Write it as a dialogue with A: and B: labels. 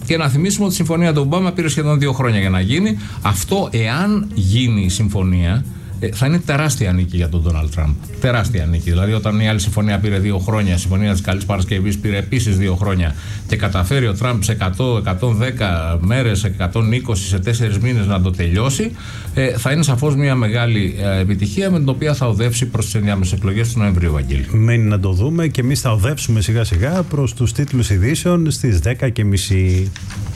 A: Και να θυμίσουμε ότι η συμφωνία του Ομπάμα πήρε σχεδόν 2 χρόνια για να γίνει. Αυτό, εάν γίνει η συμφωνία, θα είναι τεράστια νίκη για τον Ντόναλντ Τραμπ. Τεράστια νίκη. Δηλαδή, όταν η άλλη συμφωνία πήρε 2 χρόνια, η συμφωνία της Καλής Παρασκευής πήρε επίσης 2 χρόνια και καταφέρει ο Τραμπ σε 100-110 μέρες, σε 120, σε 4 μήνες να το τελειώσει, θα είναι σαφώς μια μεγάλη επιτυχία με την οποία θα οδεύσει προς τις ενδιάμεσες εκλογές του Νοεμβρίου, Βαγγέλη.
B: Μένει να το δούμε και εμείς θα οδεύσουμε σιγά-σιγά προς τους τίτλους ειδήσεων στις 10:30.